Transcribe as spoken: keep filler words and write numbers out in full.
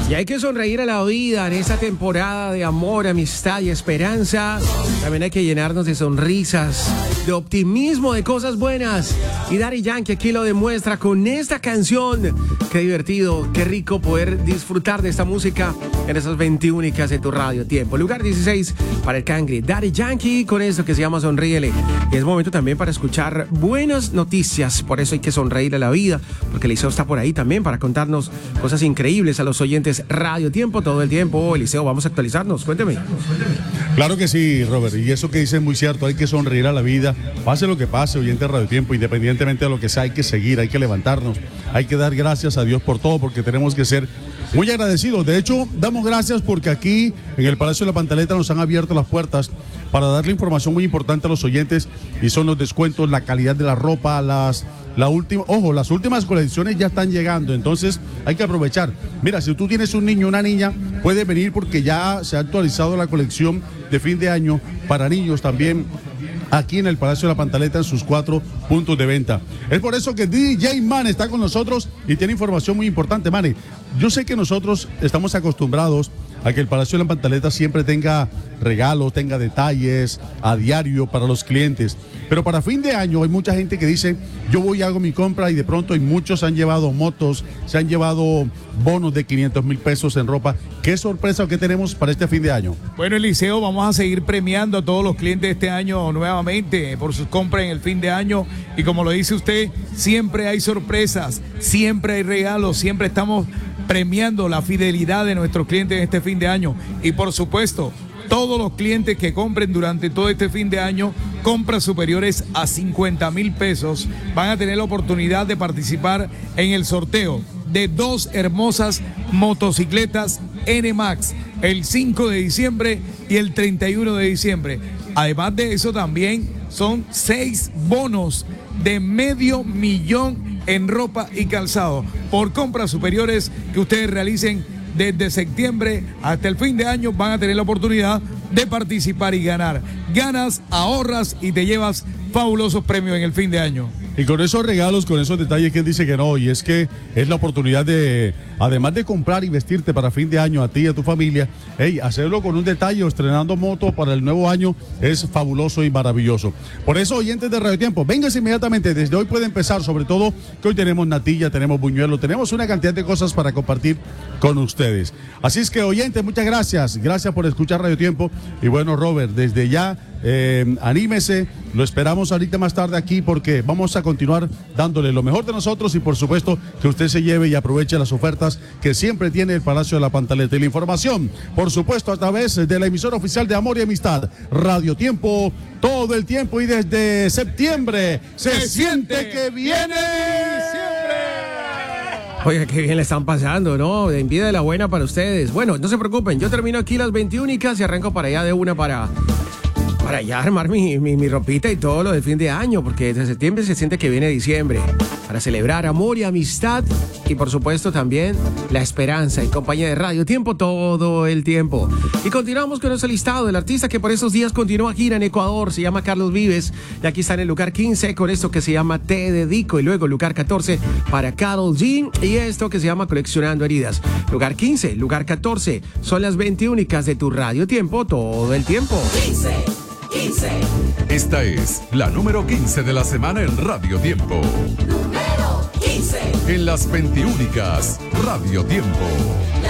Y hay que sonreír a la vida en esta temporada de amor, amistad y esperanza. También hay que llenarnos de sonrisas, de optimismo, de cosas buenas. Y Daddy Yankee aquí lo demuestra con esta canción. Qué divertido, qué rico poder disfrutar de esta música en esas veintiúnicas de tu radio tiempo. Lugar dieciséis para el Cangri. Daddy Yankee con esto que se llama Sonríele. Y es momento también para escuchar buenas noticias. Por eso hay que sonreír a la vida, porque Eliseo está por ahí también para contarnos cosas increíbles a los oyentes Radio Tiempo todo el tiempo. Eliseo, vamos a actualizarnos. Cuénteme. Claro que sí, Robert. Y eso que dice es muy cierto. Hay que sonreír a la vida. Pase lo que pase, oyente Radio Tiempo, independientemente de lo que sea, hay que seguir, hay que levantarnos. Hay que dar gracias a Dios por todo, porque tenemos que ser muy agradecidos. De hecho, damos gracias porque aquí en el Palacio de la Pantaleta nos han abierto las puertas para darle información muy importante a los oyentes, y son los descuentos, la calidad de la ropa, las la última, ojo, las últimas colecciones ya están llegando, entonces hay que aprovechar. Mira, si tú tienes un niño, una niña, puede venir porque ya se ha actualizado la colección de fin de año para niños también, aquí en el Palacio de la Pantaleta en sus cuatro puntos de venta. Es por eso que D J Man está con nosotros y tiene información muy importante. Mane, yo sé que nosotros estamos acostumbrados a que el Palacio de la Pantaleta siempre tenga regalos, tenga detalles a diario para los clientes, pero para fin de año hay mucha gente que dice, yo voy y hago mi compra, y de pronto hay muchos han llevado motos, se han llevado bonos de quinientos mil pesos en ropa. ¿Qué sorpresa que tenemos para este fin de año? Bueno, Eliseo, vamos a seguir premiando a todos los clientes de este año nuevamente por sus compras en el fin de año, y como lo dice usted, siempre hay sorpresas, siempre hay regalos, siempre estamos premiando la fidelidad de nuestros clientes en este fin de año. Y por supuesto, todos los clientes que compren durante todo este fin de año, compras superiores a cincuenta mil pesos, van a tener la oportunidad de participar en el sorteo de dos hermosas motocicletas N Max el cinco de diciembre y el treinta y uno de diciembre. Además de eso, también son seis bonos de medio millón en ropa y calzado por compras superiores que ustedes realicen desde septiembre hasta el fin de año. Van a tener la oportunidad de participar y ganar. Ganas, ahorras y te llevas fabulosos premios en el fin de año. Y con esos regalos, con esos detalles, ¿quién dice que no? Y es que es la oportunidad de, además de comprar y vestirte para fin de año a ti y a tu familia, hey, hacerlo con un detalle, o estrenando moto para el nuevo año, es fabuloso y maravilloso. Por eso, oyentes de Radio Tiempo, vénganse inmediatamente, desde hoy puede empezar, sobre todo que hoy tenemos natilla, tenemos buñuelo, tenemos una cantidad de cosas para compartir con ustedes. Así es que, oyentes, muchas gracias, gracias por escuchar Radio Tiempo. Y bueno, Robert, desde ya, eh, anímese, lo esperamos ahorita más tarde aquí, porque vamos a continuar dándole lo mejor de nosotros, y por supuesto que usted se lleve y aproveche las ofertas que siempre tiene el Palacio de la Pantaleta. Y la información, por supuesto, a través de la emisora oficial de Amor y Amistad, Radio Tiempo, todo el tiempo, y desde septiembre se, se siente, siente que viene siempre. Oiga, qué bien le están pasando, ¿no? De envidia de la buena para ustedes. Bueno, no se preocupen, yo termino aquí las veintiúnicas y arranco para allá de una para... para ya armar mi, mi, mi ropita y todo lo del fin de año, porque desde septiembre se siente que viene diciembre, para celebrar amor y amistad, y por supuesto también la esperanza, y compañía de Radio Tiempo todo el tiempo. Y continuamos con nuestro listado del artista que por esos días continúa gira en Ecuador. Se llama Carlos Vives, y aquí está en el lugar quince con esto que se llama Te Dedico, y luego lugar catorce para Karol G, y esto que se llama Coleccionando Heridas. Lugar quince, lugar catorce, son las veintiúnicas de tu Radio Tiempo todo el tiempo. quince. Esta es la número quince de la semana en Radio Tiempo. Número quince. En las veintiúnicas Radio Tiempo.